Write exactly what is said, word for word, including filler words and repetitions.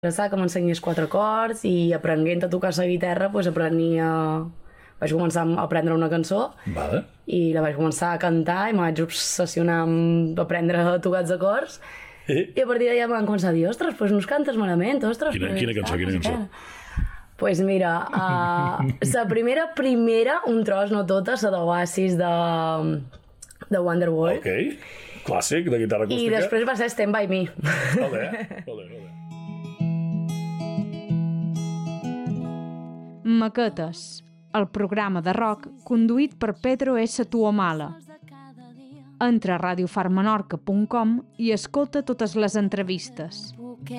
Estava que m'ensenyés quatre acords i aprenent a tocar la guitarra pues, aprenia... vaig començar a aprendre una cançó vale. I la vaig començar a cantar i me vaig obsessionar amb aprendre a tocar els acords eh? I a partir d'allà em van començar a dir ostres, pues no us cantes malament, ostres. Quina, pues, quina cançó, quina cançó? Pues mira, uh, la primera, primera, un tros, no tota, la d'Oasis de, de Wonderwall. Ok, clàssic de guitarra acústica. I després va ser Stand By Me. Vale, vale, vale. Maquetes, el programa de rock conduït per Pedro S. Tuomala. Entra a radio far menorca punt com i escolta totes les entrevistes.